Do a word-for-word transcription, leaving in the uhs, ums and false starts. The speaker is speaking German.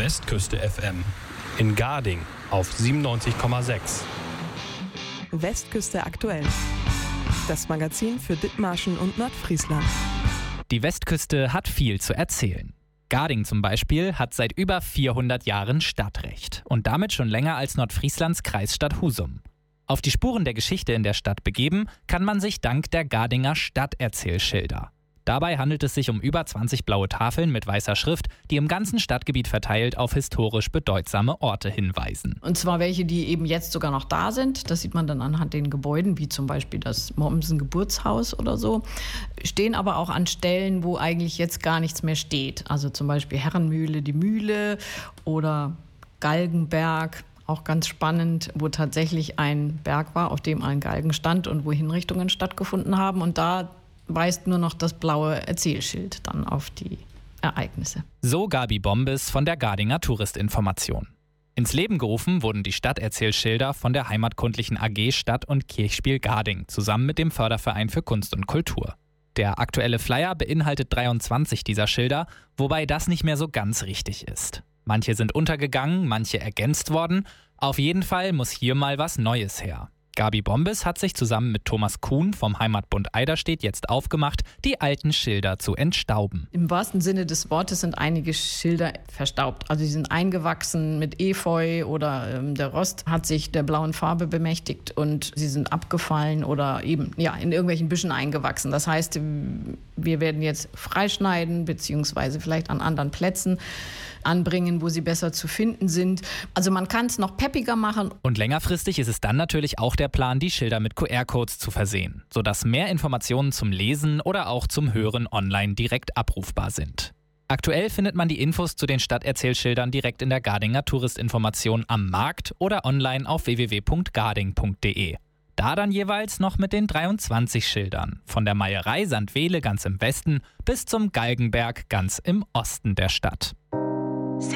Westküste F M. In Garding auf siebenundneunzig Komma sechs. Westküste aktuell. Das Magazin für Dithmarschen und Nordfriesland. Die Westküste hat viel zu erzählen. Garding zum Beispiel hat seit über vierhundert Jahren Stadtrecht und damit schon länger als Nordfrieslands Kreisstadt Husum. Auf die Spuren der Geschichte in der Stadt begeben kann man sich dank der Gardinger Stadterzählschilder. Dabei handelt es sich um über zwanzig blaue Tafeln mit weißer Schrift, die im ganzen Stadtgebiet verteilt auf historisch bedeutsame Orte hinweisen. Und zwar welche, die eben jetzt sogar noch da sind. Das sieht man dann anhand den Gebäuden, wie zum Beispiel das Mommsen Geburtshaus oder so. Stehen aber auch an Stellen, wo eigentlich jetzt gar nichts mehr steht. Also zum Beispiel Herrenmühle, die Mühle oder Galgenberg. Auch ganz spannend, wo tatsächlich ein Berg war, auf dem ein Galgen stand und wo Hinrichtungen stattgefunden haben. Und da weist nur noch das blaue Erzählschild dann auf die Ereignisse. So Gabi Bombes von der Gardinger Touristinformation. Ins Leben gerufen wurden die Stadterzählschilder von der heimatkundlichen A G Stadt- und Kirchspiel Garding zusammen mit dem Förderverein für Kunst und Kultur. Der aktuelle Flyer beinhaltet dreiundzwanzig dieser Schilder, wobei das nicht mehr so ganz richtig ist. Manche sind untergegangen, manche ergänzt worden. Auf jeden Fall muss hier mal was Neues her. Gabi Bombes hat sich zusammen mit Thomas Kuhn vom Heimatbund Eiderstedt jetzt aufgemacht, die alten Schilder zu entstauben. Im wahrsten Sinne des Wortes sind einige Schilder verstaubt. Also sie sind eingewachsen mit Efeu oder ähm, der Rost hat sich der blauen Farbe bemächtigt und sie sind abgefallen oder eben ja in irgendwelchen Büschen eingewachsen. Das heißt, wir werden jetzt freischneiden beziehungsweise vielleicht an anderen Plätzen anbringen, wo sie besser zu finden sind. Also man kann es noch peppiger machen. Und längerfristig ist es dann natürlich auch der Plan, die Schilder mit Q R-Codes zu versehen, sodass mehr Informationen zum Lesen oder auch zum Hören online direkt abrufbar sind. Aktuell findet man die Infos zu den Stadterzählschildern direkt in der Gardinger Touristinformation am Markt oder online auf w w w punkt garding punkt d e. Da dann jeweils noch mit den dreiundzwanzig Schildern, von der Meierei Sankt Wele ganz im Westen bis zum Galgenberg ganz im Osten der Stadt.